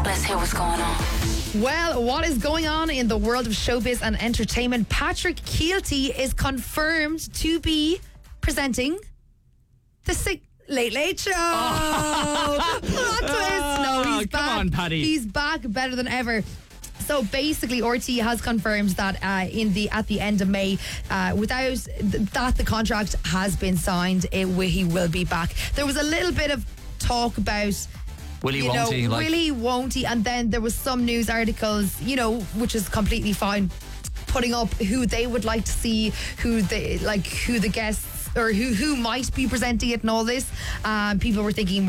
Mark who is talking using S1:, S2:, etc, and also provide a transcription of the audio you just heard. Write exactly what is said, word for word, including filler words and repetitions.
S1: Let's hear what's going on.
S2: Well, what is going on in the world of showbiz and entertainment? Patrick Kielty is confirmed to be presenting the Sick Late Late Show. Oh. Plot twist. No, he's
S3: Oh,
S2: back.
S3: come on, Paddy.
S2: He's back better than ever. So basically, R T has confirmed that uh, in the at the end of May, uh, without th- that the contract has been signed, it will, he will be back. There was a little bit of talk about.
S3: Will he,
S2: You
S3: won't
S2: know,
S3: he? Like,
S2: will he, won't he? And then there was some news articles, you know, which is completely fine, putting up who they would like to see, who they like, who the guests or who who might be presenting it, and all this. Um, people were thinking